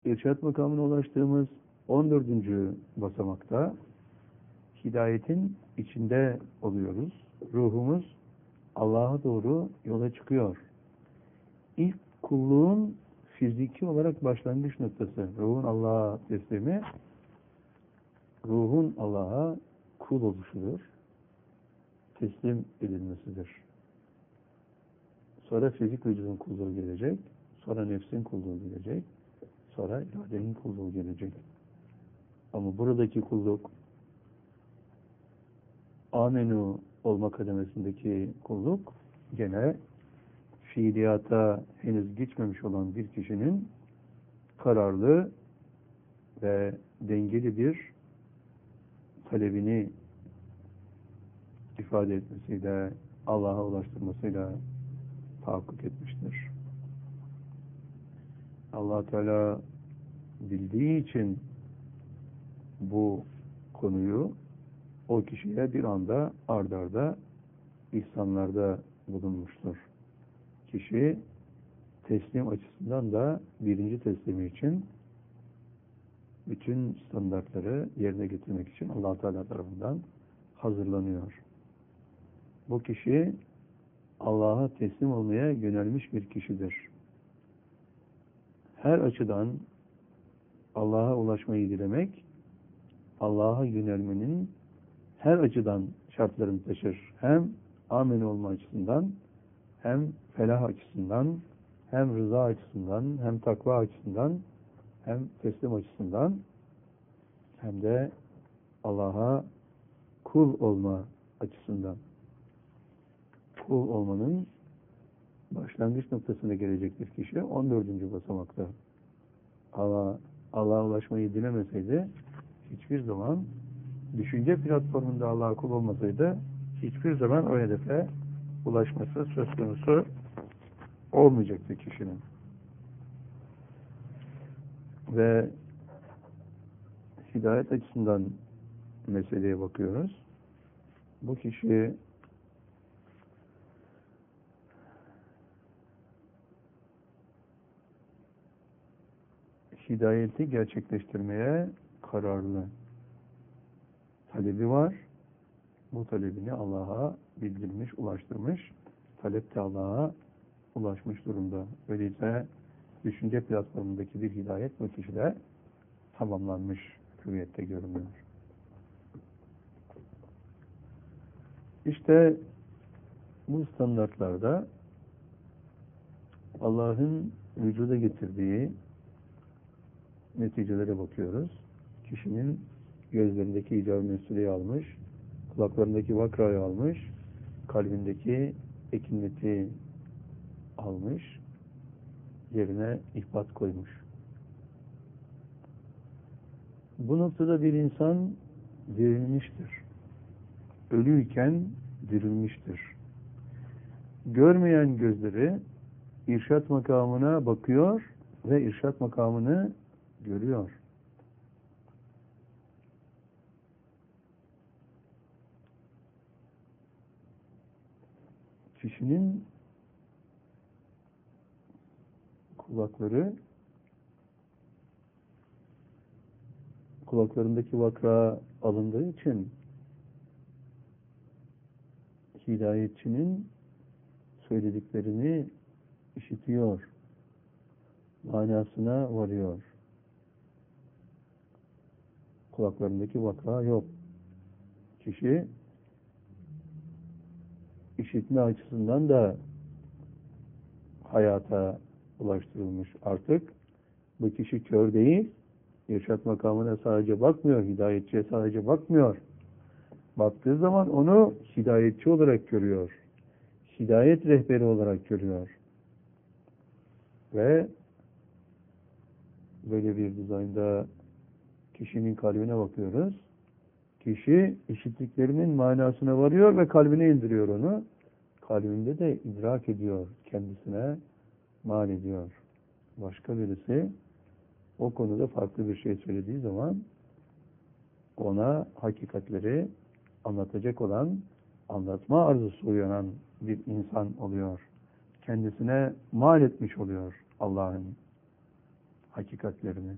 irşad makamına ulaştığımız 14. basamakta hidayetin içinde oluyoruz. Ruhumuz Allah'a doğru yola çıkıyor. İlk kulluğun fiziki olarak başlangıç noktası, ruhun Allah'a teslimi, ruhun Allah'a kul oluşudur. Teslim edilmesidir. Sonra fizik vücudun kulluğu gelecek, sonra nefsin kulluğu gelecek, sonra iradenin kulluğu gelecek. Ama buradaki kulluk, amenu olma kademesindeki kulluk, gene fiiliyata henüz geçmemiş olan bir kişinin kararlı ve dengeli bir talebini ifade etmesiyle, Allah'a ulaştırmasıyla tahakkuk etmiştir. Allah Teala bildiği için bu konuyu o kişiye bir anda ard arda ihsanlarda bulunmuştur. Kişi teslim açısından da birinci teslimi için bütün standartları yerine getirmek için Allah Teala tarafından hazırlanıyor. Bu kişi Allah'a teslim olmaya yönelmiş bir kişidir. Her açıdan Allah'a ulaşmayı dilemek, Allah'a yönelmenin her açıdan şartlarını taşır. Hem amin olma açısından, hem felah açısından, hem rıza açısından, hem takva açısından, hem teslim açısından, hem de Allah'a kul olma açısından. Kul olmanın başlangıç noktasına gelecek bir kişi 14. basamakta. Allah'a ulaşmayı dilemeseydi, hiçbir zaman düşünce platformunda Allah'a kul olmasaydı, hiçbir zaman o hedefe ulaşması söz konusu olmayacaktı kişinin. Ve hidayet açısından meseleye bakıyoruz. Bu kişi hidayeti gerçekleştirmeye kararlı. Talebi var. Bu talebini Allah'a bildirmiş, ulaştırmış. Talep de Allah'a ulaşmış durumda. Öyleyse düşünce platformundaki bir hidayet bu kişide tamamlanmış hüviyette görünüyor. İşte bu standartlarda Allah'ın vücuda getirdiği neticelere bakıyoruz. Kişinin gözlerindeki icab-ı mesuleyi almış, kulaklarındaki vakrayı almış, kalbindeki ekinmeti almış, yerine ihbat koymuş. Bu noktada bir insan dirilmiştir. Ölüyken dirilmiştir. Görmeyen gözleri irşad makamına bakıyor ve irşad makamını görüyor. Kişinin kulaklarındaki vakra alındığı için hidayetçinin söylediklerini işitiyor. Manasına varıyor. Kulaklarındaki vakra yok. Kişi işitme açısından da hayata ulaştırılmış. Artık bu kişi kör değil, irşad makamına sadece bakmıyor, hidayetçiye sadece bakmıyor. Baktığı zaman onu hidayetçi olarak görüyor. Hidayet rehberi olarak görüyor. Ve böyle bir dizaynda kişinin kalbine bakıyoruz. Kişi işittiklerinin manasına varıyor ve kalbine indiriyor onu. Kalbinde de idrak ediyor, kendisine mal ediyor. Başka birisi o konuda farklı bir şey söylediği zaman ona hakikatleri anlatacak olan, anlatma arzusu uyanan bir insan oluyor. Kendisine mal etmiş oluyor Allah'ın hakikatlerini.